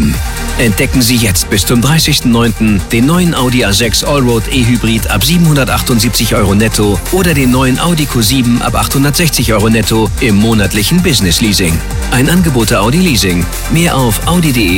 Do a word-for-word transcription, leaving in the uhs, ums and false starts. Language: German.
sieben. Entdecken Sie jetzt bis zum dreißigsten neunten den neuen Audi A sechs Allroad E-Hybrid ab siebenhundertachtundsiebzig Euro netto oder den neuen Audi Q sieben ab achthundertsechzig Euro netto im monatlichen Business Leasing. Ein Angebot der Audi Leasing. Mehr auf audi punkt de